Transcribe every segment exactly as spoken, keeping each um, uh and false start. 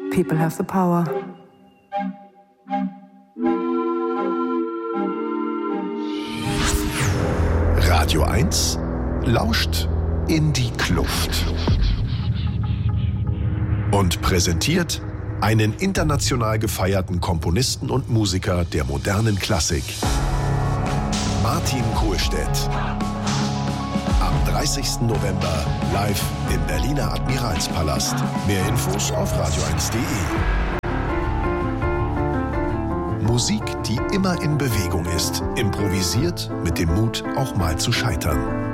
People have the power. Radio eins lauscht in die Kluft und präsentiert einen international gefeierten Komponisten und Musiker der modernen Klassik, Martin Kohlstedt. Am dreißigsten November live im Berliner Admiralspalast. Mehr Infos auf radio eins punkt de. Musik, die immer in Bewegung ist, improvisiert mit dem Mut, auch mal zu scheitern.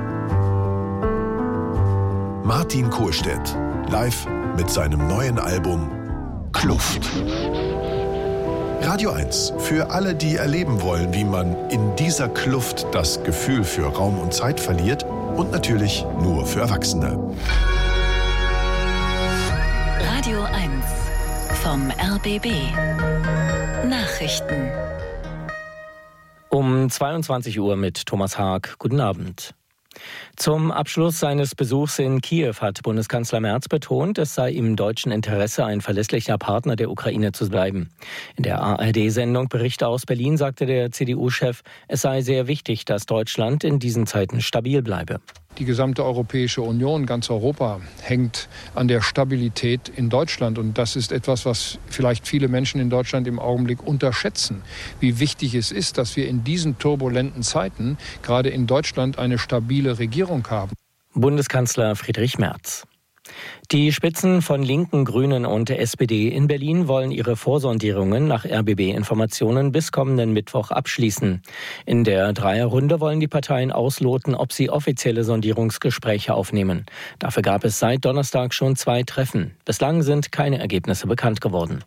Martin Kohlstedt, live mit seinem neuen Album Kluft. Radio eins, für alle, die erleben wollen, wie man in dieser Kluft das Gefühl für Raum und Zeit verliert, und natürlich nur für Erwachsene. Radio eins vom R B B. Nachrichten. Um zweiundzwanzig Uhr mit Thomas Haag. Guten Abend. Zum Abschluss seines Besuchs in Kiew hat Bundeskanzler Merz betont, es sei im deutschen Interesse, ein verlässlicher Partner der Ukraine zu bleiben. In der A R D-Sendung Berichte aus Berlin sagte der C D U-Chef, es sei sehr wichtig, dass Deutschland in diesen Zeiten stabil bleibe. Die gesamte Europäische Union, ganz Europa, hängt an der Stabilität in Deutschland. Und das ist etwas, was vielleicht viele Menschen in Deutschland im Augenblick unterschätzen. Wie wichtig es ist, dass wir in diesen turbulenten Zeiten gerade in Deutschland eine stabile Regierung haben. Bundeskanzler Friedrich Merz. Die Spitzen von Linken, Grünen und S P D in Berlin wollen ihre Vorsondierungen nach R B B-Informationen bis kommenden Mittwoch abschließen. In der Dreierrunde wollen die Parteien ausloten, ob sie offizielle Sondierungsgespräche aufnehmen. Dafür gab es seit Donnerstag schon zwei Treffen. Bislang sind keine Ergebnisse bekannt geworden.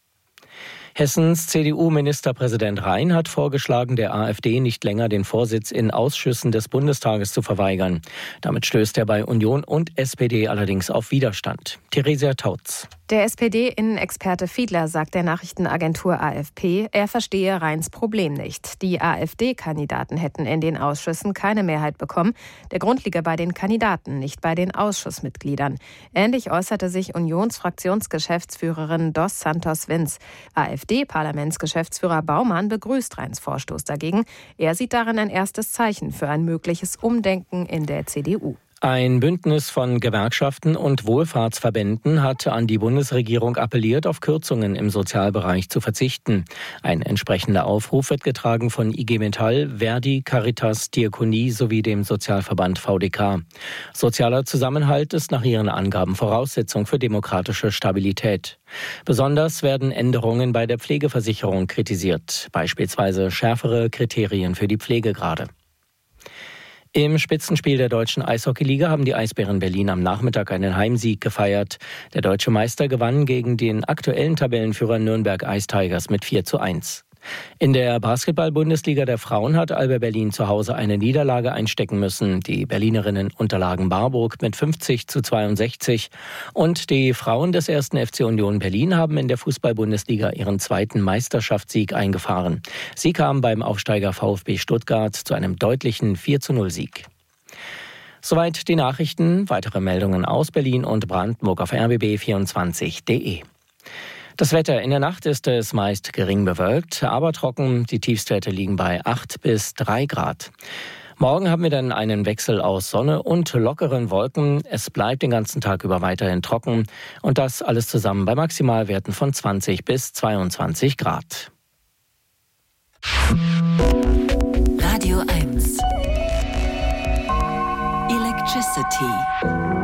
Hessens C D U-Ministerpräsident Rhein hat vorgeschlagen, der AfD nicht länger den Vorsitz in Ausschüssen des Bundestages zu verweigern. Damit stößt er bei Union und S P D allerdings auf Widerstand. Theresia Tautz. Der S P D-Innenexperte Fiedler sagt der Nachrichtenagentur A F P, er verstehe Rheins Problem nicht. Die AfD-Kandidaten hätten in den Ausschüssen keine Mehrheit bekommen. Der Grund liege bei den Kandidaten, nicht bei den Ausschussmitgliedern. Ähnlich äußerte sich Unionsfraktionsgeschäftsführerin Dos Santos Vince. AfD-Parlamentsgeschäftsführer Baumann begrüßt Rheins Vorstoß dagegen. Er sieht darin ein erstes Zeichen für ein mögliches Umdenken in der C D U. Ein Bündnis von Gewerkschaften und Wohlfahrtsverbänden hat an die Bundesregierung appelliert, auf Kürzungen im Sozialbereich zu verzichten. Ein entsprechender Aufruf wird getragen von I G Metall, Verdi, Caritas, Diakonie sowie dem Sozialverband V D K. Sozialer Zusammenhalt ist nach ihren Angaben Voraussetzung für demokratische Stabilität. Besonders werden Änderungen bei der Pflegeversicherung kritisiert, beispielsweise schärfere Kriterien für die Pflegegrade. Im Spitzenspiel der deutschen Eishockeyliga haben die Eisbären Berlin am Nachmittag einen Heimsieg gefeiert. Der deutsche Meister gewann gegen den aktuellen Tabellenführer Nürnberg Ice Tigers mit vier zu eins. In der Basketball-Bundesliga der Frauen hat Alba Berlin zu Hause eine Niederlage einstecken müssen. Die Berlinerinnen unterlagen Marburg mit fünfzig zu zweiundsechzig. Und die Frauen des ersten F C Union Berlin haben in der Fußball-Bundesliga ihren zweiten Meisterschaftssieg eingefahren. Sie kamen beim Aufsteiger VfB Stuttgart zu einem deutlichen vier zu null Sieg. Soweit die Nachrichten. Weitere Meldungen aus Berlin und Brandenburg auf r b b vierundzwanzig punkt de. Das Wetter: In der Nacht ist es meist gering bewölkt, aber trocken. Die Tiefstwerte liegen bei acht bis drei Grad. Morgen haben wir dann einen Wechsel aus Sonne und lockeren Wolken. Es bleibt den ganzen Tag über weiterhin trocken. Und das alles zusammen bei Maximalwerten von zwanzig bis zweiundzwanzig Grad. Radio eins. Electricity.